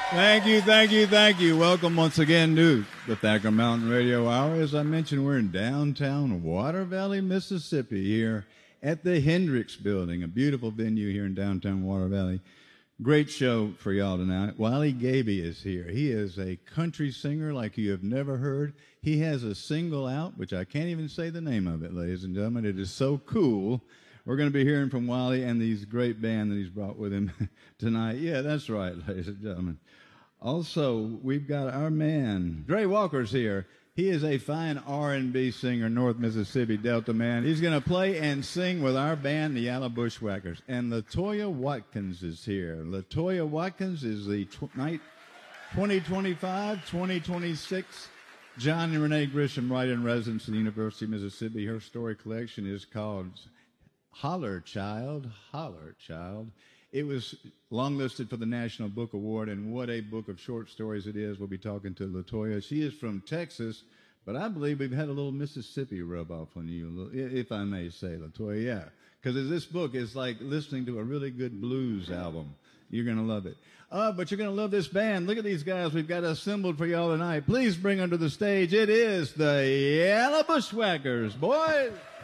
Thank you, thank you, thank you. Welcome once again to the Thacker Mountain Radio Hour. As I mentioned, we're in downtown Water Valley, Mississippi, here at the Hendricks Building, a beautiful venue here in downtown Water Valley. Great show for y'all tonight. Wally Gaby is here. He is a country singer like you have never heard. He has a single out, which I can't even say the name of it, ladies and gentlemen. It is so cool. We're going to be hearing from Wally and these great band that he's brought with him tonight. Yeah, that's right, ladies and gentlemen. Also, we've got our man, Dre Walker's here. He is a fine R&B singer, North Mississippi Delta man. He's going to play and sing with our band, the Yellow Bushwhackers. And LaToya Watkins is here. LaToya Watkins is the 2025-2026 John and Renee Grisham Write-in-Residence at the University of Mississippi. Her story collection is called Holler Child, Holler Child. It was longlisted for the National Book Award, and what a book of short stories it is. We'll be talking to LaToya. She is from Texas, but I believe we've had a little Mississippi rub off on you, if I may say, LaToya. Yeah, because this book is like listening to a really good blues album. You're going to love it. But you're going to love this band. Look at these guys we've got assembled for y'all tonight. Please bring onto the stage. It is the Yellow Bushwhackers, boys.